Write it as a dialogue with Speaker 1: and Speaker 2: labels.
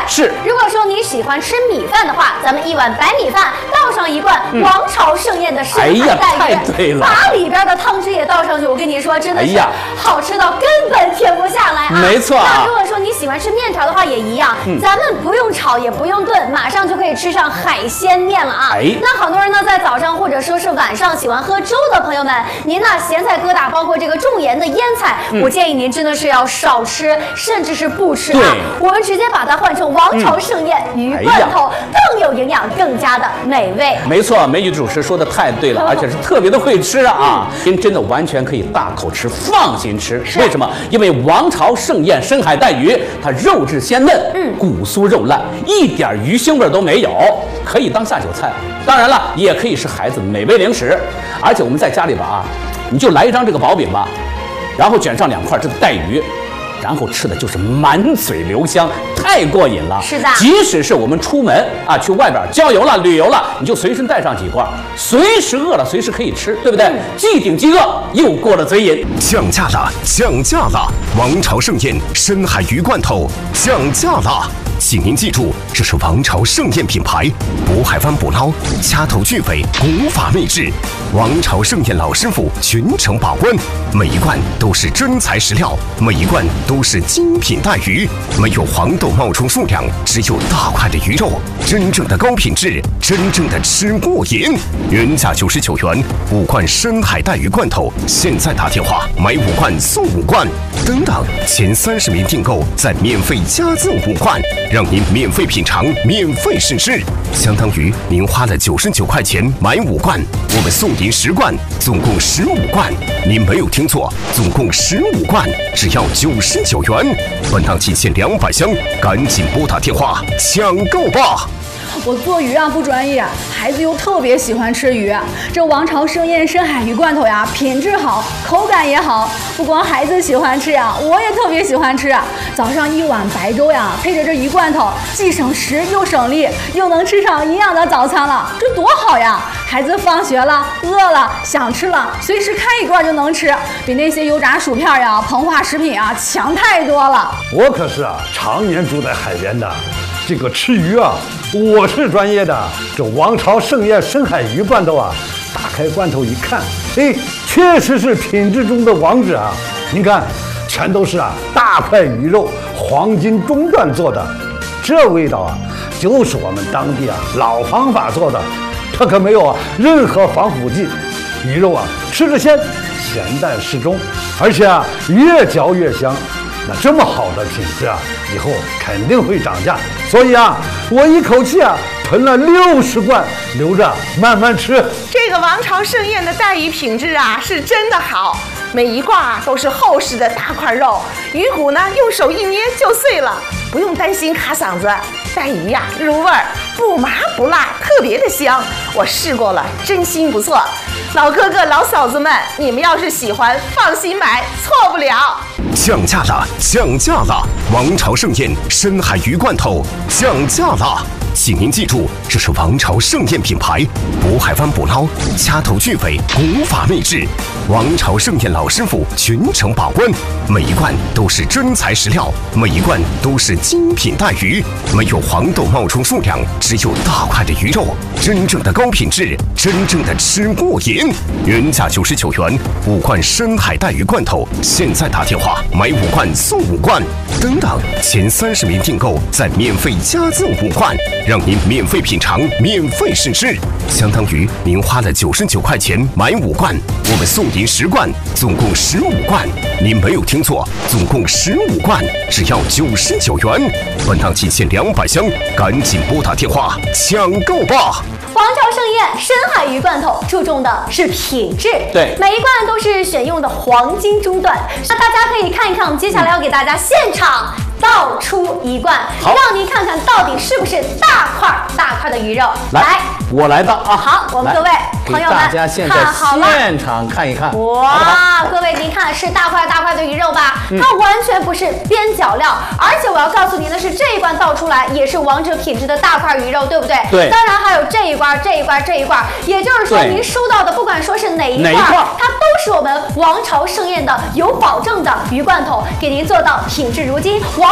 Speaker 1: 是。
Speaker 2: 如果说你喜欢吃米饭的话，咱们一碗白米饭倒上一罐王朝盛宴的深海带鱼，
Speaker 1: 太对了，
Speaker 2: 把里边的汤汁也倒上去，我跟你说，真的是好吃到根本停不下来啊！
Speaker 1: 没错。
Speaker 2: 那如果说你喜欢吃面条的话，也一样，咱们不用炒，也不用炖，马上就可以吃上海鲜面了啊！那好多人呢，在早上或者说是晚上喜欢喝粥的朋友们，您呢咸菜疙瘩，包括这个重盐的腌菜，我建议您真的是要少吃，甚至是不吃啊！我们直接把它换成王朝盛宴鱼罐头，更有营养，更加的美味。
Speaker 1: 没错，美女主持说的太对了，而且是特别的会吃啊！您真的完全可以大口吃，放心吃。为什么？因为王朝盛宴深海带鱼，它肉质鲜嫩，骨酥肉烂，一点鱼腥味都没有，可以当下酒菜。当然了，也可以是孩子美味零食。而且我们在家里边啊，你就来一张这个薄饼吧，然后卷上2块这个带鱼。然后吃的就是满嘴留香，太过瘾了。
Speaker 2: 是的，
Speaker 1: 即使是我们出门啊，去外边郊游了、旅游了，你就随身带上几罐，随时饿了随时可以吃，对不对？既顶饥饿，又过了嘴瘾。
Speaker 3: 降价了，降价了！王朝盛宴深海鱼罐头降价了。请您记住，这是王朝盛宴品牌，渤海湾捕捞，掐头去尾，古法秘制。王朝盛宴老师傅全程把关，每一罐都是真材实料，每一罐都是精品带鱼，没有黄豆冒充数量，只有大块的鱼肉，真正的高品质，真正的吃过瘾。原价99元，5罐深海带鱼罐头，现在打电话买5罐送5罐，等等，前30名订购再免费加赠5罐。让您免费品尝，免费试吃，相当于您花了99块钱买5罐，我们送您10罐，总共15罐。您没有听错，总共15罐，只要99元。本档期限200箱，赶紧拨打电话抢购吧！
Speaker 4: 我做鱼啊不专业，孩子又特别喜欢吃鱼。这王朝盛宴深海鱼罐头呀，品质好，口感也好。不光孩子喜欢吃呀，我也特别喜欢吃。早上一碗白粥呀，配着这鱼罐头，既省时又省力，又能吃上营养的早餐了，这多好呀！孩子放学了，饿了，想吃了，随时开一罐就能吃，比那些油炸薯片呀、膨化食品啊强太多了。
Speaker 5: 我可是常年住在海边的。这个吃鱼啊，我是专业的。这王朝盛宴深海鱼罐头啊，打开罐头一看，哎，确实是品质中的王者啊！您看，全都是大块鱼肉，黄金中段做的，这味道啊，就是我们当地老方法做的，它可没有任何防腐剂。鱼肉吃着鲜，咸淡适中，而且越嚼越香。那这么好的品质以后肯定会涨价，所以我一口气囤了60罐，留着慢慢吃。
Speaker 6: 这个王朝盛宴的带鱼品质是真的好，每一罐都是厚实的大块肉，鱼骨呢用手一捏就碎了，不用担心卡嗓子。带鱼入味儿，不麻不辣，特别的香。我试过了，真心不错。老哥哥老嫂子们，你们要是喜欢，放心买，错不了。
Speaker 3: 降价了，降价了！王朝盛宴深海鱼罐头降价了。请您记住，这是王朝盛宴品牌，渤海湾捕捞，掐头去尾，古法秘制。王朝盛宴老师傅全程把关，每一罐都是真材实料，每一罐都是精品带鱼，没有黄豆冒充数量，只有大块的鱼肉，真正的高品质，真正的吃过瘾。原价99元，5罐深海带鱼罐头，现在打电话买5罐送5罐，等等，前30名订购再免费加赠5罐。让您免费品尝，免费试吃，相当于您花了99块钱买5罐，我们送您10罐，总共15罐。您没有听错，总共15罐，只要99元。本档期限200箱，赶紧拨打电话抢购吧！
Speaker 2: 王朝盛宴深海鱼罐头注重的是品质，
Speaker 1: 对，
Speaker 2: 每一罐都是选用的黄金中段。那大家可以看一看，我们接下来要给大家现场倒出一罐，让您看看到底是不是大块的鱼肉。来，
Speaker 1: 我来倒
Speaker 2: 好，我们各位朋友们
Speaker 1: 大家现在现场看一看。
Speaker 2: 哇，各位您看是大块的鱼肉吧？它完全不是边角料，而且我要告诉您的是，这一罐倒出来也是王者品质的大块鱼肉，对不对？
Speaker 1: 对。
Speaker 2: 当然还有这一罐，也就是说您收到的不管说是哪一罐，它都是我们王朝盛宴的有保证的鱼罐头，给您做到品质如金。